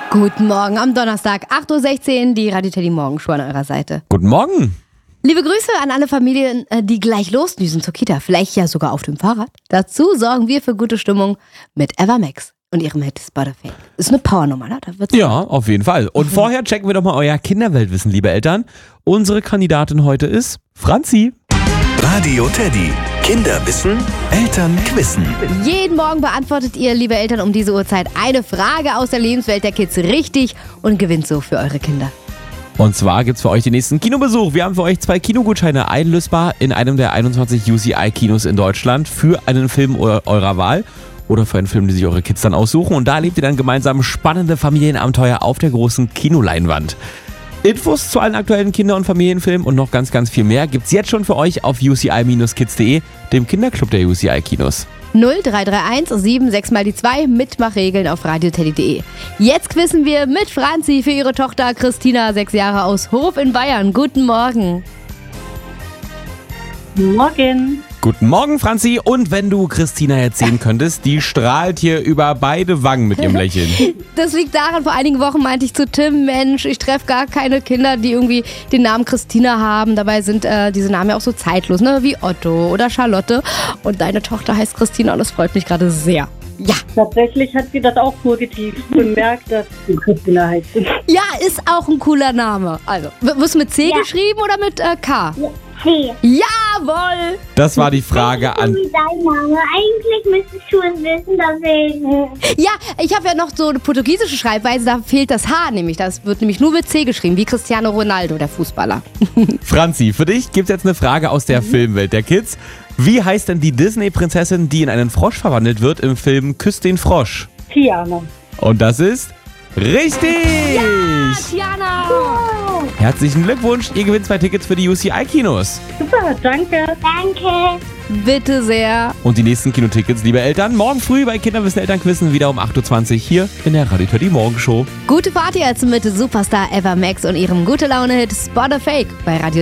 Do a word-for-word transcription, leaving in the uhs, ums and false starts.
Guten Morgen am Donnerstag, acht Uhr sechzehn, die Radio Teddy Morgenshow an eurer Seite. Guten Morgen. Liebe Grüße an alle Familien, die gleich losdüsen zur Kita, vielleicht ja sogar auf dem Fahrrad. Dazu sorgen wir für gute Stimmung mit Evermax und ihrem Hit Spotify. Ist eine Powernummer, ne? Da wird's Ja, auf jeden Fall. Und mhm. vorher checken wir doch mal euer Kinderweltwissen, liebe Eltern. Unsere Kandidatin heute ist Franzi. Radio Teddy. Kinderwissen, Eltern quizzen. Jeden Morgen beantwortet ihr, liebe Eltern, um diese Uhrzeit eine Frage aus der Lebenswelt der Kids richtig und gewinnt so für eure Kinder. Und zwar gibt's für euch den nächsten Kinobesuch. Wir haben für euch zwei Kinogutscheine einlösbar in einem der einundzwanzig U C I-Kinos in Deutschland für einen Film eurer Wahl oder für einen Film, den sich eure Kids dann aussuchen. Und da erlebt ihr dann gemeinsam spannende Familienabenteuer auf der großen Kinoleinwand. Infos zu allen aktuellen Kinder- und Familienfilmen und noch ganz, ganz viel mehr gibt's jetzt schon für euch auf u c i Bindestrich kids punkt de, dem Kinderclub der U C I-Kinos. null drei drei eins sieben sechs mal die zwei, Mitmachregeln auf radio teddy punkt de. Jetzt quizzen wir mit Franzi für ihre Tochter Christina, sechs Jahre aus Hof in Bayern. Guten Morgen. Morgen. Guten Morgen, Franzi. Und wenn du Christina jetzt sehen könntest, die strahlt hier über beide Wangen mit ihrem Lächeln. Das liegt daran, vor einigen Wochen meinte ich zu Tim, Mensch, ich treffe gar keine Kinder, die irgendwie den Namen Christina haben. Dabei sind äh, diese Namen ja auch so zeitlos, ne? Wie Otto oder Charlotte. Und deine Tochter heißt Christina und das freut mich gerade sehr. Ja. Tatsächlich hat sie das auch positiv bemerkt, dass sie Christina heißt. Ja, ist auch ein cooler Name. Also, wirst du mit C ja. geschrieben oder mit äh, K? Ja. C. Jawohl! Das war die Frage an... Dein Name. Eigentlich müsstest du es wissen, deswegen... Ja, ich habe ja noch so eine portugiesische Schreibweise, da fehlt das H nämlich. Das wird nämlich nur mit C geschrieben, wie Cristiano Ronaldo, der Fußballer. Franzi, für dich gibt's jetzt eine Frage aus der mhm. Filmwelt der Kids. Wie heißt denn die Disney-Prinzessin, die in einen Frosch verwandelt wird im Film Küss den Frosch? Tiana. Und das ist richtig! Ja, Tiana! Oh. Herzlichen Glückwunsch, ihr gewinnt zwei Tickets für die U C I-Kinos. Super, danke. Danke. Bitte sehr. Und die nächsten Kinotickets, liebe Eltern, morgen früh bei Kinderwissen Elternquissen wieder um acht Uhr zwanzig hier in der Radio Teddy Morgenshow. Gute Fahrt jetzt mit Superstar Evermax und ihrem Gute-Laune-Hit Spotify bei Radio